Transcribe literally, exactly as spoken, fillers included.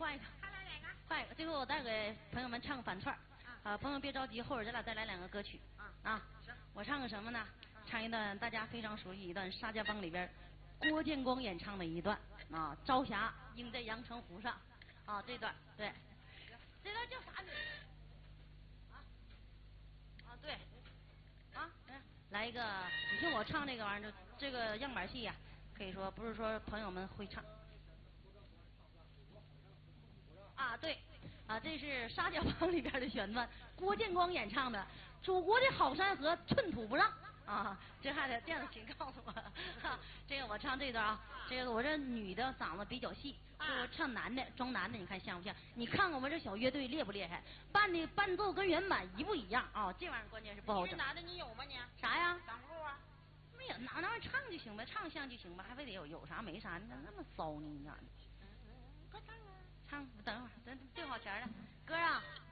换一个， 还来哪个？ 换一个，最后我再给朋友们唱反串。啊，朋友别着急，后边咱俩再来两个歌曲。 啊啊， 行， 我唱个什么呢？唱一段大家非常熟悉一段《沙家浜》里边郭建光演唱的一段啊，朝霞映在阳澄湖上啊，这段对，这段叫啥名？啊啊对，啊来一个，你听我唱这个玩意儿，这个样板戏呀、啊，可以说不是说朋友们会唱。啊，对，啊，这是《沙家浜》里边的选段，郭建光演唱的《祖国的好山河寸土不让》啊，这还得这样，请告诉我，哈，这个我唱这段啊，这个我这女的嗓子比较细，这我唱男的装男的，你看像不像？你看看我这小乐队厉不厉害？伴的伴奏跟原版一不一样啊？这玩意儿关键是不好整。 你是男的，你有吗你？ 啥呀？ 嗓部啊？ 没有，哪哪唱就行呗，唱像就行吧，还非得有有啥没啥？你咋那么骚呢？你咋的？ 快唱啊！ 唱，等会儿，咱定好钱了，哥啊，